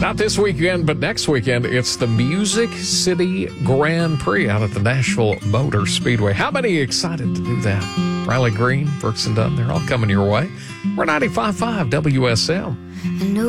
Not this weekend, but next weekend, it's the Music City Grand Prix out at the Nashville Motor Speedway. How many are excited to do that? Riley Green, Brooks and Dunn, they're all coming your way. We're 95.5 WSM.